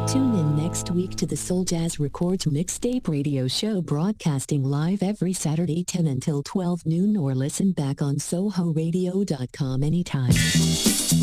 Tune in next week to the Soul Jazz Records Mixtape Radio Show, broadcasting live every Saturday 10 until 12 noon, or listen back on SohoRadio.com anytime.